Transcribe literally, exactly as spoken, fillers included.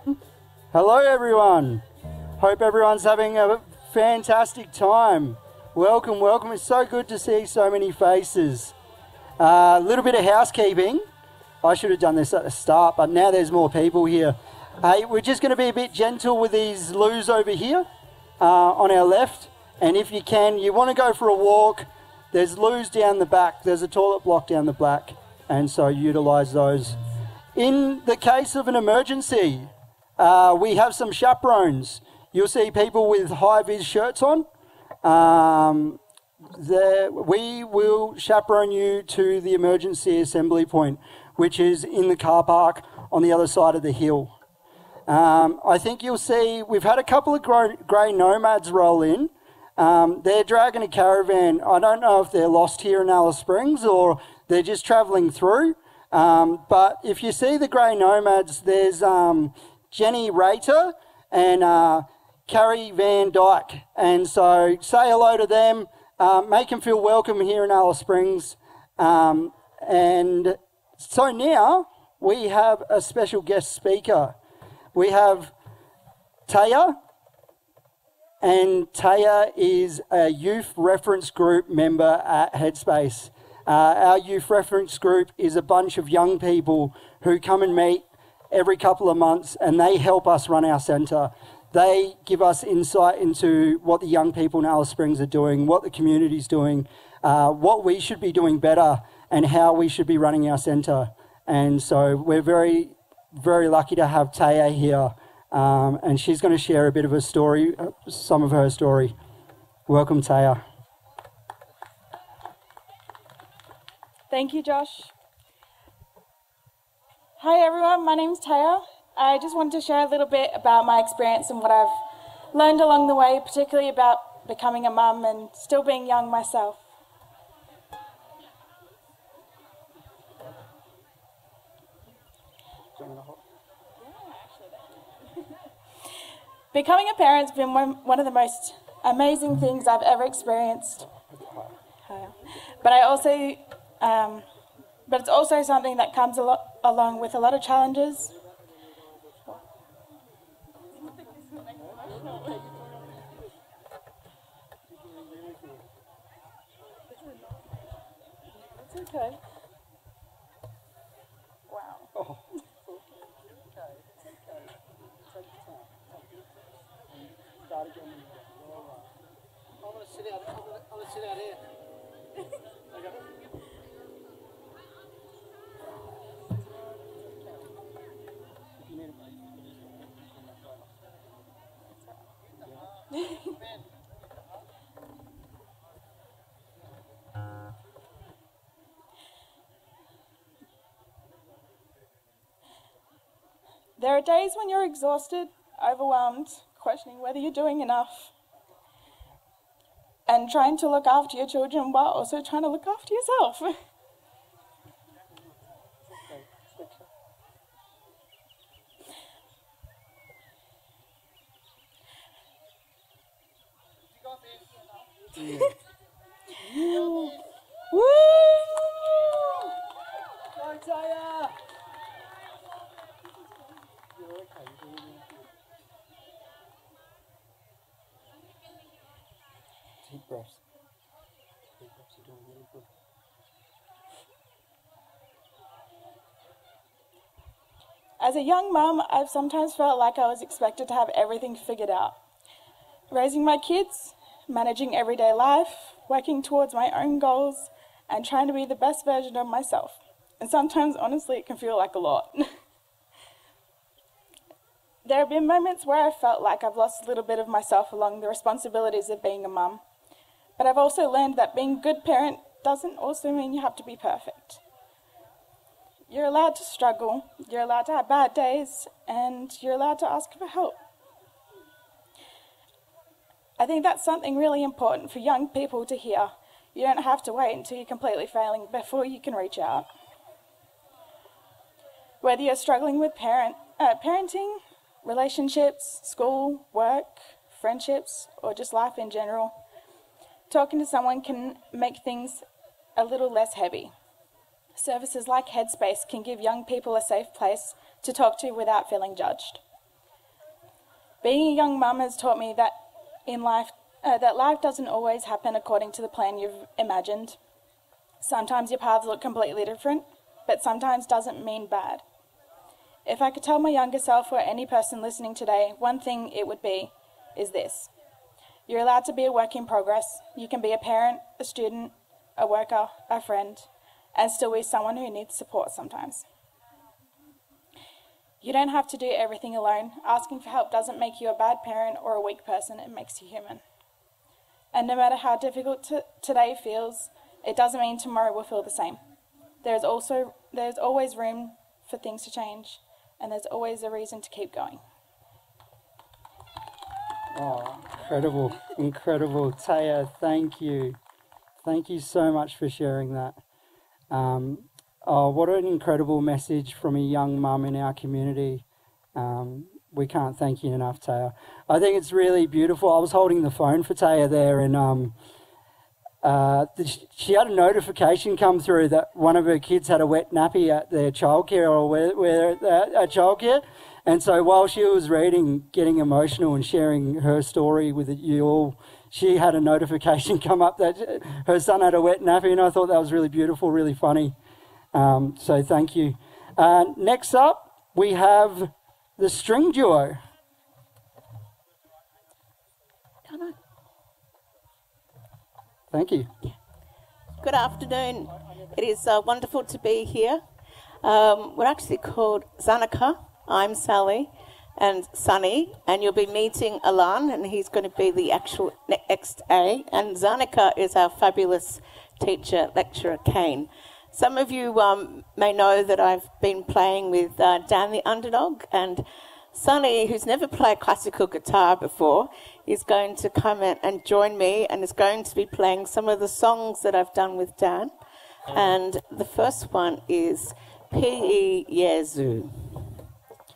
Hello everyone. Hope everyone's having a fantastic time. Welcome, welcome. It's so good to see so many faces. A uh, little bit of housekeeping. I should have done this at the start, but now there's more people here. Hey, we're just going to be a bit gentle with these loos over here uh, on our left. And if you can, you want to go for a walk. There's loos down the back. There's a toilet block down the back. And so utilise those. In the case of an emergency, uh, we have some chaperones. You'll see people with high-vis shirts on. Um, the, we will chaperone you to the emergency assembly point, which is in the car park on the other side of the hill. Um, I think you'll see we've had a couple of grey nomads roll in. Um, they're dragging a caravan. I don't know if they're lost here in Alice Springs or they're just travelling through. Um, but if you see the grey nomads, there's um, Jenny Rater and uh, Carrie Van Dyke. And so say hello to them, uh, make them feel welcome here in Alice Springs. Um, and so now we have a special guest speaker. We have Taya, and Taya is a youth reference group member at Headspace. Uh, our youth reference group is a bunch of young people who come and meet every couple of months, and they help us run our centre. They give us insight into what the young people in Alice Springs are doing, what the community's doing, uh, what we should be doing better, and how we should be running our centre. And so we're very, very lucky to have Taya here, um, and she's going to share a bit of a story, some of her story. Welcome, Taya. Thank you, Josh. Hi everyone, my name's Taya. I just wanted to share a little bit about my experience and what I've learned along the way, particularly about becoming a mum and still being young myself. Becoming a parent's been one, one of the most amazing things I've ever experienced. But I also, um, but it's also something that comes a lot, along with a lot of challenges. It's okay. Wow. Oh. Start again. I'm going to sit out, I'm going to, I'm going to sit out here. There are days when you're exhausted, overwhelmed, questioning whether you're doing enough, and trying to look after your children while also trying to look after yourself. Yeah. Woo! Woo! Go, Taya! You're okay. Deep breaths. Deep breaths are doing really good. As a young mum, I've sometimes felt like I was expected to have everything figured out. Raising my kids, managing everyday life, working towards my own goals, and trying to be the best version of myself. And sometimes, honestly, it can feel like a lot. There have been moments where I felt like I've lost a little bit of myself along the responsibilities of being a mum. But I've also learned that being a good parent doesn't also mean you have to be perfect. You're allowed to struggle, you're allowed to have bad days, and you're allowed to ask for help. I think that's something really important for young people to hear. You don't have to wait until you're completely failing before you can reach out. Whether you're struggling with parent, uh, parenting, relationships, school, work, friendships, or just life in general, talking to someone can make things a little less heavy. Services like Headspace can give young people a safe place to talk to without feeling judged. Being a young mum has taught me that in life, uh, that life doesn't always happen according to the plan you've imagined. Sometimes your paths look completely different, but sometimes doesn't mean bad. If I could tell my younger self or any person listening today, one thing it would be is this. You're allowed to be a work in progress. You can be a parent, a student, a worker, a friend, and still be someone who needs support sometimes. You don't have to do everything alone. Asking for help doesn't make you a bad parent or a weak person, it makes you human. And no matter how difficult t- today feels, it doesn't mean tomorrow will feel the same. There's also there's always room for things to change, and there's always a reason to keep going. Oh, incredible, incredible. Taya, thank you. Thank you so much for sharing that. Um, oh, what an incredible message from a young mum in our community. Um, we can't thank you enough, Taya. I think it's really beautiful. I was holding the phone for Taya there, and um, uh, she had a notification come through that one of her kids had a wet nappy at their childcare or where, where at, at childcare. And so while she was reading, getting emotional and sharing her story with you all, she had a notification come up that her son had a wet nappy, and I thought that was really beautiful, really funny. Um, so thank you. Uh, next up, we have the string duo. Thank you. Good afternoon. It is uh, wonderful to be here. Um, we're actually called Zanika. I'm Sally and Sunny, and you'll be meeting Alan, and he's going to be the actual next A. And Zanika is our fabulous teacher, lecturer, Kane. Some of you um, may know that I've been playing with uh, Dan the Underdog, and Sunny, who's never played classical guitar before, is going to come in and join me and is going to be playing some of the songs that I've done with Dan. And the first one is P E Yezu.